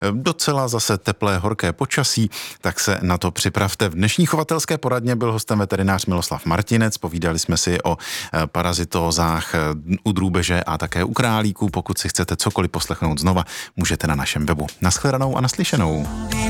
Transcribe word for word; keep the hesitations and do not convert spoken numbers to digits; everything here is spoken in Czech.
docela zase teplé, horké počasí, tak se na to připravte. V dnešní chovatelské poradně byl hostem veterinář Miloslav Martinec. Povídali jsme si o parazitózách u drůbeže a také u králíků. Pokud si chcete cokoliv poslechnout znova, můžete na našem webu. Naschledanou a naslyšenou.